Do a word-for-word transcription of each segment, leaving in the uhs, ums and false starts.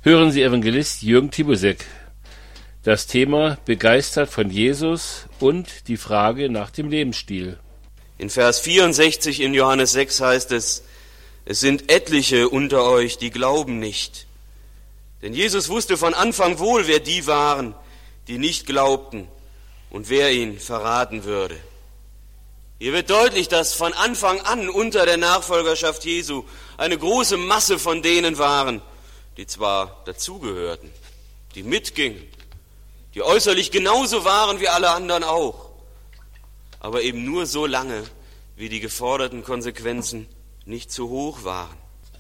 Hören Sie Evangelist Jürgen Tibusek. Das Thema begeistert von Jesus und die Frage nach dem Lebensstil. In Vers vierundsechzig in Johannes sechs heißt es, es sind etliche unter euch, die glauben nicht. Denn Jesus wusste von Anfang wohl, wer die waren, die nicht glaubten und wer ihn verraten würde. Hier wird deutlich, dass von Anfang an unter der Nachfolgerschaft Jesu eine große Masse von denen waren, die zwar dazugehörten, die mitgingen, die äußerlich genauso waren wie alle anderen auch, aber eben nur so lange, wie die geforderten Konsequenzen nicht zu hoch waren.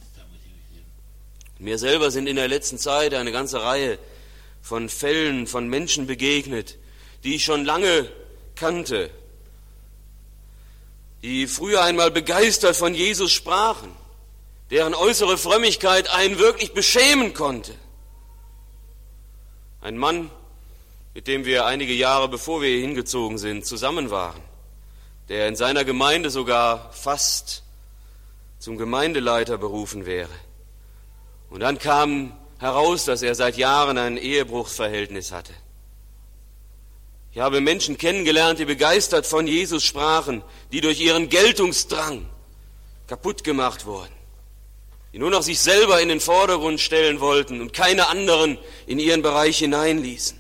Mir selber sind in der letzten Zeit eine ganze Reihe von Fällen, von Menschen begegnet, die ich schon lange kannte, die früher einmal begeistert von Jesus sprachen, deren äußere Frömmigkeit einen wirklich beschämen konnte. Ein Mann, mit dem wir einige Jahre bevor wir hier hingezogen sind, zusammen waren, der in seiner Gemeinde sogar fast zum Gemeindeleiter berufen wäre. Und dann kam heraus, dass er seit Jahren ein Ehebruchsverhältnis hatte. Ich habe Menschen kennengelernt, die begeistert von Jesus sprachen, die durch ihren Geltungsdrang kaputt gemacht wurden, die nur noch sich selber in den Vordergrund stellen wollten und keine anderen in ihren Bereich hineinließen.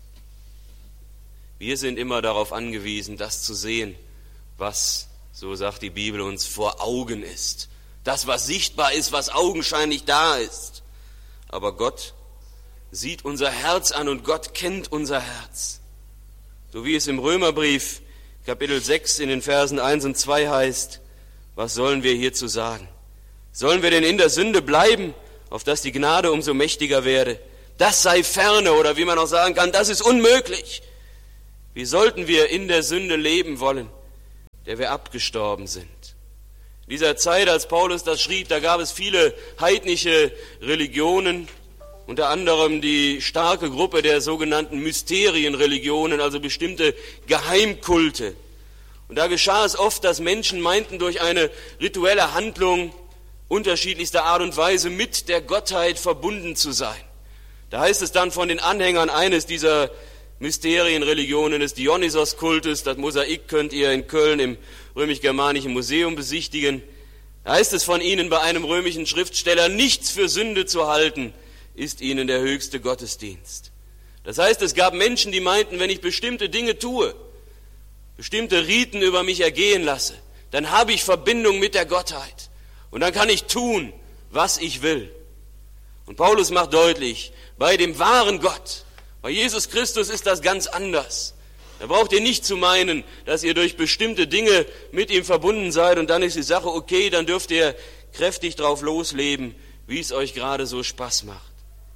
Wir sind immer darauf angewiesen, das zu sehen, was, so sagt die Bibel, uns vor Augen ist. Das, was sichtbar ist, was augenscheinlich da ist. Aber Gott sieht unser Herz an und Gott kennt unser Herz. So wie es im Römerbrief Kapitel sechs in den Versen eins und zwei heißt, was sollen wir hierzu sagen? Sollen wir denn in der Sünde bleiben, auf dass die Gnade umso mächtiger werde? Das sei ferne, oder wie man auch sagen kann, das ist unmöglich. Wie sollten wir in der Sünde leben wollen, der wir abgestorben sind? In dieser Zeit, als Paulus das schrieb, da gab es viele heidnische Religionen, unter anderem die starke Gruppe der sogenannten Mysterienreligionen, also bestimmte Geheimkulte. Und da geschah es oft, dass Menschen meinten, durch eine rituelle Handlung unterschiedlichster Art und Weise mit der Gottheit verbunden zu sein. Da heißt es dann von den Anhängern eines dieser Mysterienreligionen des Dionysos-Kultes, das Mosaik könnt ihr in Köln im römisch-germanischen Museum besichtigen. Da heißt es von ihnen bei einem römischen Schriftsteller, nichts für Sünde zu halten, ist ihnen der höchste Gottesdienst. Das heißt, es gab Menschen, die meinten, wenn ich bestimmte Dinge tue, bestimmte Riten über mich ergehen lasse, dann habe ich Verbindung mit der Gottheit. Und dann kann ich tun, was ich will. Und Paulus macht deutlich, bei dem wahren Gott, bei Jesus Christus ist das ganz anders. Da braucht ihr nicht zu meinen, dass ihr durch bestimmte Dinge mit ihm verbunden seid und dann ist die Sache okay, dann dürft ihr kräftig drauf losleben, wie es euch gerade so Spaß macht.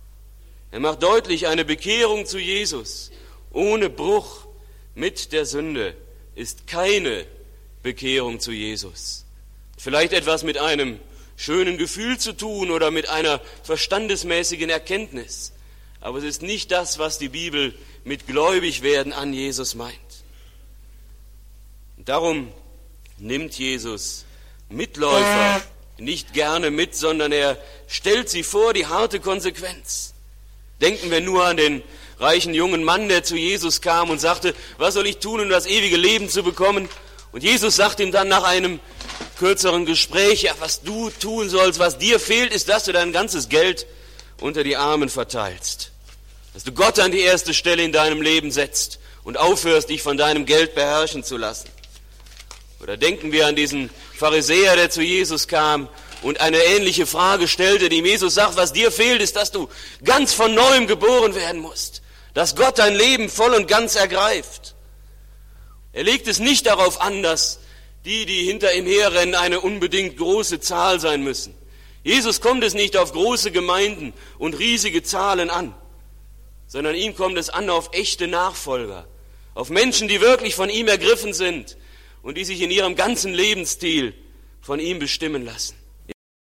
Er macht deutlich, eine Bekehrung zu Jesus ohne Bruch mit der Sünde ist keine Bekehrung zu Jesus. Vielleicht etwas mit einem schönen Gefühl zu tun oder mit einer verstandesmäßigen Erkenntnis. Aber es ist nicht das, was die Bibel mit Gläubigwerden an Jesus meint. Und darum nimmt Jesus Mitläufer nicht gerne mit, sondern er stellt sie vor die harte Konsequenz. Denken wir nur an den reichen jungen Mann, der zu Jesus kam und sagte, was soll ich tun, um das ewige Leben zu bekommen? Und Jesus sagt ihm dann nach einem kürzeren Gespräch, ja, was du tun sollst, was dir fehlt, ist, dass du dein ganzes Geld unter die Armen verteilst. Dass du Gott an die erste Stelle in deinem Leben setzt und aufhörst, dich von deinem Geld beherrschen zu lassen. Oder denken wir an diesen Pharisäer, der zu Jesus kam und eine ähnliche Frage stellte, die ihm Jesus sagt, was dir fehlt, ist, dass du ganz von Neuem geboren werden musst. Dass Gott dein Leben voll und ganz ergreift. Er legt es nicht darauf an, dass die, die hinter ihm herrennen, eine unbedingt große Zahl sein müssen. Jesus kommt es nicht auf große Gemeinden und riesige Zahlen an, sondern ihm kommt es an auf echte Nachfolger, auf Menschen, die wirklich von ihm ergriffen sind und die sich in ihrem ganzen Lebensstil von ihm bestimmen lassen.